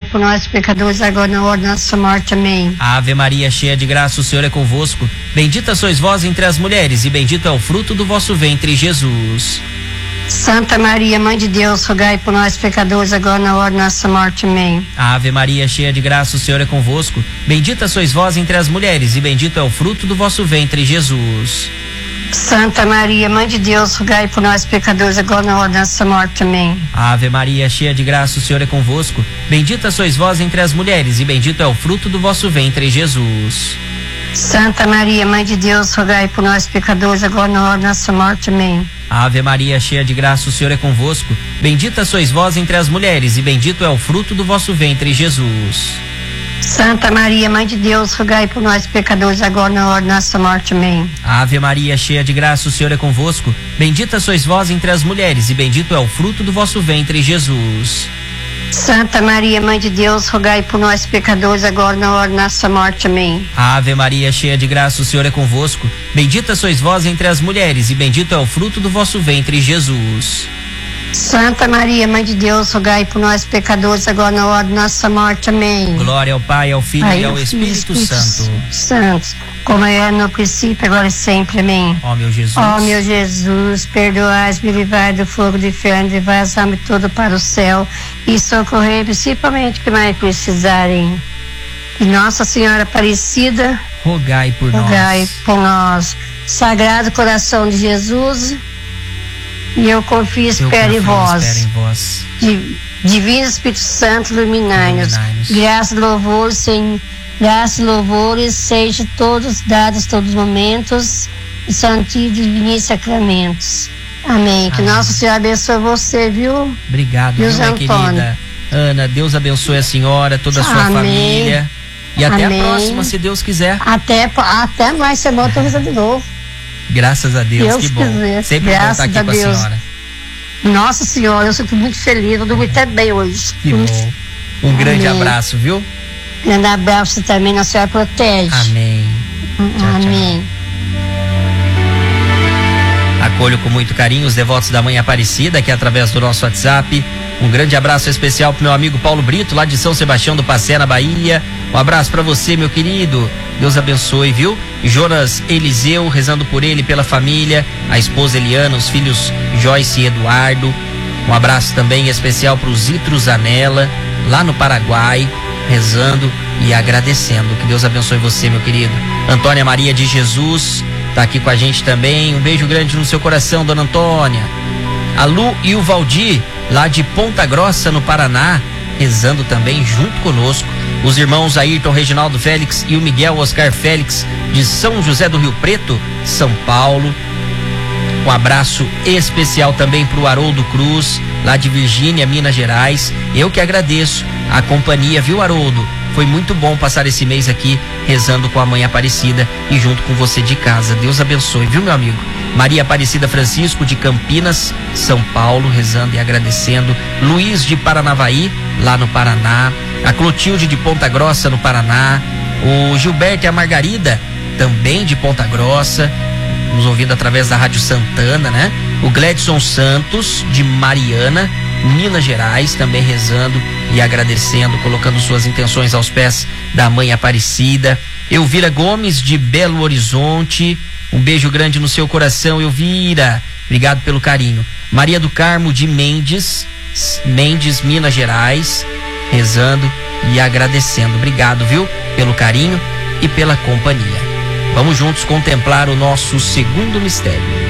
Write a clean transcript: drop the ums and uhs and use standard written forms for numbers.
por nós pecadores, agora na hora da nossa morte. Amém. Ave Maria, cheia de graça, o Senhor é convosco. Bendita sois vós entre as mulheres, e bendito é o fruto do vosso ventre, Jesus. Santa Maria, Mãe de Deus, rogai por nós pecadores, agora na hora da nossa morte. Amém. Ave Maria, cheia de graça, o Senhor é convosco. Bendita sois vós entre as mulheres, e bendito é o fruto do vosso ventre, Jesus. Santa Maria, Mãe de Deus, rogai por nós pecadores, agora na hora da nossa morte. Amém. Ave Maria, cheia de graça, o Senhor é convosco. Bendita sois vós entre as mulheres, e bendito é o fruto do vosso ventre, Jesus. Santa Maria, Mãe de Deus, rogai por nós pecadores, agora na hora da nossa morte. Amém. Ave Maria, cheia de graça, o Senhor é convosco. Bendita sois vós entre as mulheres, e bendito é o fruto do vosso ventre, Jesus. Santa Maria, Mãe de Deus, rogai por nós pecadores, agora na hora da nossa morte. Amém. Ave Maria, cheia de graça, o Senhor é convosco. Bendita sois vós entre as mulheres, e bendito é o fruto do vosso ventre, Jesus. Santa Maria, Mãe de Deus, rogai por nós pecadores, agora na hora da nossa morte. Amém. Ave Maria, cheia de graça, o Senhor é convosco. Bendita sois vós entre as mulheres, e bendito é o fruto do vosso ventre, Jesus. Santa Maria, Mãe de Deus, rogai por nós pecadores, agora na hora da nossa morte. Amém. Glória ao Pai, ao Filho e ao Espírito Santo, como é no princípio, agora e sempre. Amém. Ó meu Jesus. Ó meu Jesus, perdoai-me, livrai do fogo do inferno, levai as almas todas para o céu e socorrei principalmente que mais precisarem. E Nossa Senhora Aparecida, rogai por nós. Sagrado Coração de Jesus, e eu confio e espero em vós. Divino Espírito Santo, iluminai-nos. Graças e louvores sejam todos dados, todos os momentos, e santíssimos e divinos sacramentos. Amém. Que Nossa Senhora abençoe você, viu? Obrigado, minha querida Ana. Deus abençoe a senhora, toda a sua família. E até a próxima, se Deus quiser. Até mais semana, estou rezando de novo. Graças a Deus, que bom. Quiser. Sempre bom estar aqui com a senhora. Nossa Senhora, eu sinto muito feliz, eu dormi até bem hoje. Que bom. Um grande abraço, viu? Grande abraço também, Nossa Senhora protege. Amém. Amém. Acolho com muito carinho os devotos da Mãe Aparecida aqui através do nosso WhatsApp. Um grande abraço especial pro meu amigo Paulo Brito, lá de São Sebastião do Passé, na Bahia. Um abraço para você, meu querido. Deus abençoe, viu? Jonas Eliseu, rezando por ele e pela família, a esposa Eliana, os filhos Joyce e Eduardo. Um abraço também especial pro Zitro Zanella, lá no Paraguai, rezando e agradecendo. Que Deus abençoe você, meu querido. Antônia Maria de Jesus tá aqui com a gente também. Um beijo grande no seu coração, dona Antônia. A Lu e o Valdir, lá de Ponta Grossa, no Paraná, rezando também junto conosco. Os irmãos Ayrton Reginaldo Félix e o Miguel Oscar Félix, de São José do Rio Preto, São Paulo. Um abraço especial também para o Haroldo Cruz, lá de Virgínia, Minas Gerais. Eu que agradeço a companhia, viu, Haroldo? Foi muito bom passar esse mês aqui rezando com a Mãe Aparecida e junto com você de casa. Deus abençoe, viu, meu amigo? Maria Aparecida Francisco, de Campinas, São Paulo, rezando e agradecendo. Luiz de Paranavaí, lá no Paraná. A Clotilde de Ponta Grossa, no Paraná. O Gilberto e a Margarida, também de Ponta Grossa, nos ouvindo através da Rádio Santana, né? O Gledson Santos, de Mariana, Minas Gerais, também rezando e agradecendo, colocando suas intenções aos pés da Mãe Aparecida. Elvira Gomes, de Belo Horizonte, um beijo grande no seu coração, Elvira. Obrigado pelo carinho. Maria do Carmo, de Mendes, Minas Gerais, rezando e agradecendo. Obrigado, viu? Pelo carinho e pela companhia. Vamos juntos contemplar o nosso segundo mistério.